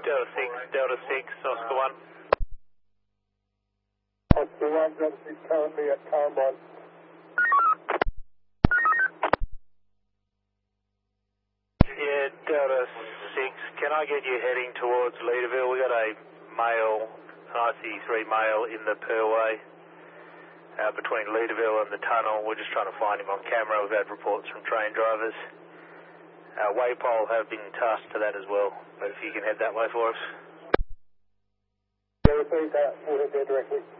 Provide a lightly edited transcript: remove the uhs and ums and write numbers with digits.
Delta 6, Oscar 1. Oscar 1, Delta 6 currently at Carmine. Yeah, Delta 6, can I get you heading towards Leaderville? We got a male, an IC3 male in the Purway between Leaderville and the tunnel. We're just trying to find him on camera. We've had reports from train drivers. Waypole have been tasked to that as well, but if you can head that way for us. Yeah, repeat that. We'll head there directly.